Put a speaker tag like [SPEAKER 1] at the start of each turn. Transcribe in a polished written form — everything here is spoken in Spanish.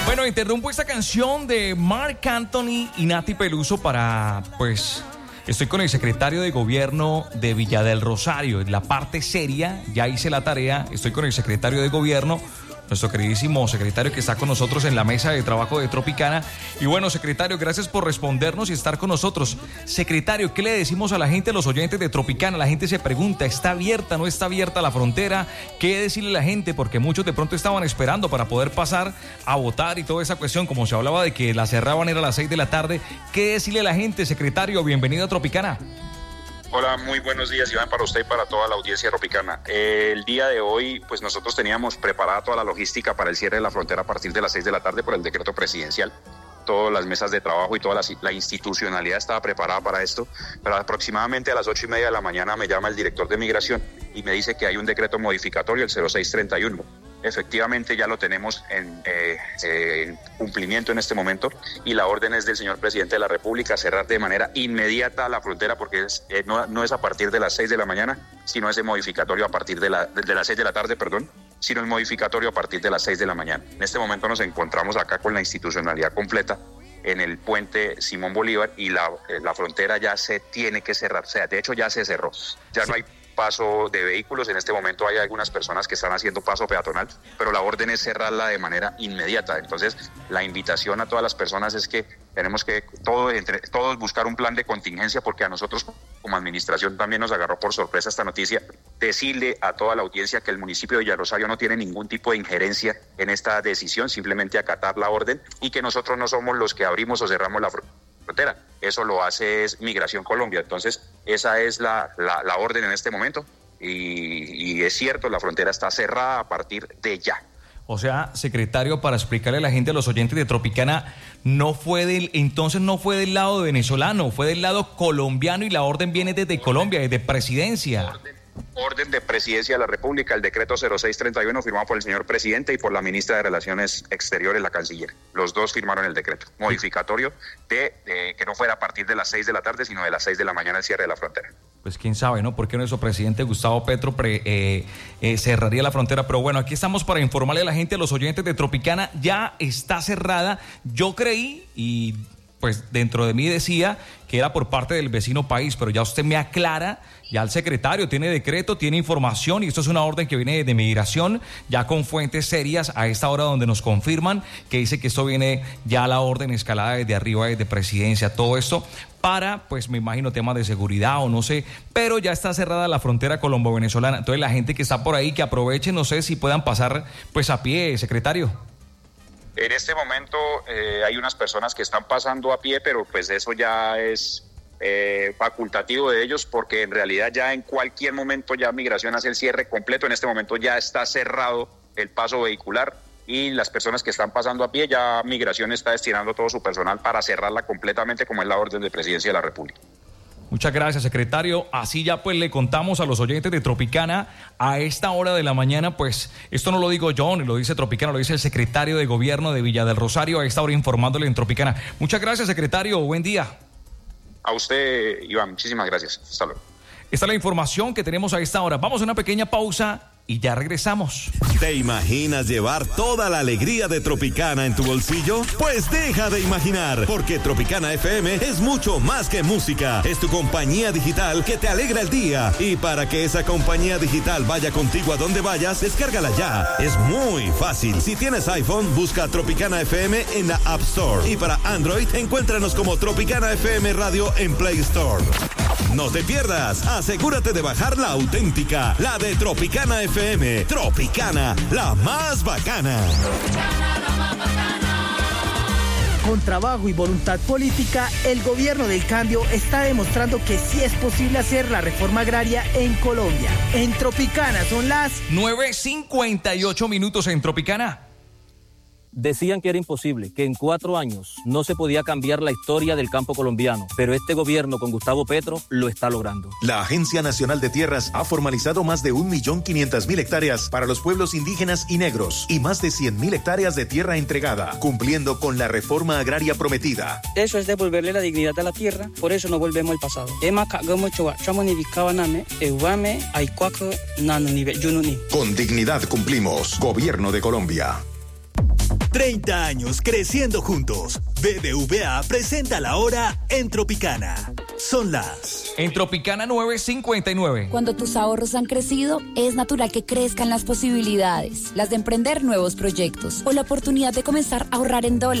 [SPEAKER 1] Bueno, interrumpo esta canción de Marc Anthony y Nati Peluso para, pues, estoy con el secretario de Gobierno de Villa del Rosario. En la parte seria, ya hice la tarea, estoy con el secretario de Gobierno, nuestro queridísimo secretario que está con nosotros en la mesa de trabajo de Tropicana. Y bueno, secretario, gracias por respondernos y estar con nosotros. Secretario, ¿qué le decimos a la gente, a los oyentes de Tropicana? La gente se pregunta, ¿está abierta, no está abierta la frontera? ¿Qué decirle a la gente? Porque muchos de pronto estaban esperando para poder pasar a votar y toda esa cuestión, como se hablaba de que la cerraban era a las 6 de la tarde. ¿Qué decirle a la gente, secretario? Bienvenido a Tropicana.
[SPEAKER 2] Hola, muy buenos días, Iván, para usted y para toda la audiencia tropicana. El día de hoy, pues nosotros teníamos preparada toda la logística para el cierre de la frontera a partir de las 6 de la tarde por el decreto presidencial. Todas las mesas de trabajo y toda la institucionalidad estaba preparada para esto, pero aproximadamente a las 8:30 de la mañana me llama el director de Migración y me dice que hay un decreto modificatorio, el 0631. Efectivamente ya lo tenemos en cumplimiento en este momento y la orden es del señor presidente de la República cerrar de manera inmediata la frontera porque no es a partir de las 6 de la mañana, sino es modificatorio a partir de las 6 de la tarde, sino el modificatorio a partir de las 6 de la mañana. En este momento nos encontramos acá con la institucionalidad completa en el puente Simón Bolívar y la frontera ya se tiene que cerrar, o sea, de hecho ya se cerró, ya no hay paso de vehículos. En este momento hay algunas personas que están haciendo paso peatonal, pero la orden es cerrarla de manera inmediata. Entonces, la invitación a todas las personas es que tenemos que todos buscar un plan de contingencia, porque a nosotros como administración también nos agarró por sorpresa esta noticia. Decirle a toda la audiencia que el municipio de Villa Rosario no tiene ningún tipo de injerencia en esta decisión, simplemente acatar la orden, y que nosotros no somos los que abrimos o cerramos la frontera. Eso lo hace es Migración Colombia. Entonces, esa es la orden en este momento y es cierto, la frontera está cerrada a partir de ya.
[SPEAKER 1] O sea, secretario, para explicarle a la gente, a los oyentes de Tropicana, no fue del lado venezolano, fue del lado colombiano y la orden viene desde Colombia, desde Presidencia.
[SPEAKER 2] Orden de Presidencia de la República, el decreto 0631 firmado por el señor presidente y por la ministra de Relaciones Exteriores, la canciller. Los dos firmaron el decreto modificatorio de que no fuera a partir de las 6 de la tarde, sino de las 6 de la mañana el cierre de la frontera.
[SPEAKER 1] Pues quién sabe, ¿no? ¿Por qué nuestro presidente Gustavo Petro cerraría la frontera? Pero bueno, aquí estamos para informarle a la gente, a los oyentes de Tropicana, ya está cerrada. Yo creí y pues dentro de mí decía que era por parte del vecino país, pero ya usted me aclara, ya el secretario tiene decreto, tiene información y esto es una orden que viene de Migración, ya con fuentes serias a esta hora donde nos confirman que dice que esto viene ya la orden escalada desde arriba, desde Presidencia, todo esto para, pues me imagino, temas de seguridad o no sé, pero ya está cerrada la frontera colombo-venezolana. Entonces la gente que está por ahí, que aproveche, no sé si puedan pasar pues a pie, secretario.
[SPEAKER 2] En este momento hay unas personas que están pasando a pie, pero pues eso ya es facultativo de ellos, porque en realidad ya en cualquier momento ya Migración hace el cierre completo. En este momento ya está cerrado el paso vehicular y las personas que están pasando a pie, ya Migración está destinando todo su personal para cerrarla completamente, como es la orden de Presidencia de la República.
[SPEAKER 1] Muchas gracias, secretario. Así ya pues le contamos a los oyentes de Tropicana a esta hora de la mañana, pues esto no lo digo yo, ni lo dice Tropicana, lo dice el secretario de Gobierno de Villa del Rosario a esta hora informándole en Tropicana. Muchas gracias, secretario. Buen día.
[SPEAKER 2] A usted, Iván, muchísimas gracias. Hasta luego.
[SPEAKER 1] Esta es la información que tenemos a esta hora. Vamos a una pequeña pausa y ya regresamos.
[SPEAKER 3] ¿Te imaginas llevar toda la alegría de Tropicana en tu bolsillo? Pues deja de imaginar, porque Tropicana FM es mucho más que música. Es tu compañía digital que te alegra el día. Y para que esa compañía digital vaya contigo a donde vayas, descárgala ya. Es muy fácil. Si tienes iPhone, busca Tropicana FM en la App Store. Y para Android, encuéntranos como Tropicana FM Radio en Play Store. No te pierdas, asegúrate de bajar la auténtica, la de Tropicana FM. Tropicana, la más bacana.
[SPEAKER 4] Con trabajo y voluntad política, el gobierno del cambio está demostrando que sí es posible hacer la reforma agraria en Colombia. En Tropicana son las
[SPEAKER 1] 9:58 en Tropicana.
[SPEAKER 5] Decían que era imposible, que en 4 años no se podía cambiar la historia del campo colombiano, pero este gobierno con Gustavo Petro lo está logrando.
[SPEAKER 3] La Agencia Nacional de Tierras ha formalizado más de 1.500.000 hectáreas para los pueblos indígenas y negros y más de 100.000 hectáreas de tierra entregada, cumpliendo con la reforma agraria prometida.
[SPEAKER 6] Eso es devolverle la dignidad a la tierra, por eso no volvemos al pasado.
[SPEAKER 3] Con dignidad cumplimos. Gobierno de Colombia.
[SPEAKER 7] 30 años creciendo juntos. BBVA presenta la hora en Tropicana. Son las...
[SPEAKER 1] En Tropicana 9:59.
[SPEAKER 8] Cuando tus ahorros han crecido, es natural que crezcan las posibilidades, las de emprender nuevos proyectos o la oportunidad de comenzar a ahorrar en dólares.